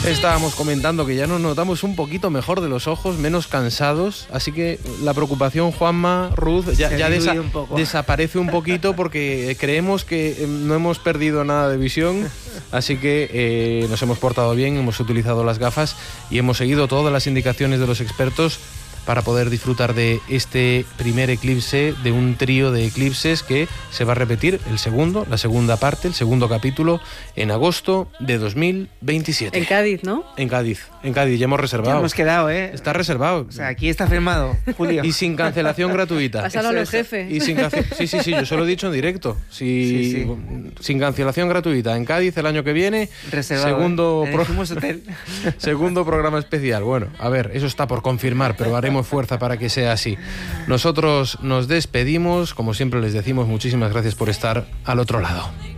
Estábamos comentando que ya nos notamos un poquito mejor de los ojos, menos cansados, así que la preocupación, Juanma, Ruth, ya desaparece un poquito porque creemos que no hemos perdido nada de visión, así que nos hemos portado bien, hemos utilizado las gafas y hemos seguido todas las indicaciones de los expertos para poder disfrutar de este primer eclipse, de un trío de eclipses que se va a repetir la segunda parte, el segundo capítulo, en agosto de 2027. En Cádiz, ¿no? En Cádiz, ya hemos reservado. Ya hemos quedado, ¿eh? Está reservado. O sea, aquí está firmado, Julio. Y sin cancelación gratuita. Pásalo a los jefes. Y sí, yo se lo he dicho en directo. Sin cancelación gratuita. En Cádiz el año que viene, reservado, segundo programa especial. Bueno, a ver, eso está por confirmar, pero haremos fuerza para que sea así. Nosotros nos despedimos, como siempre les decimos, muchísimas gracias por estar al otro lado.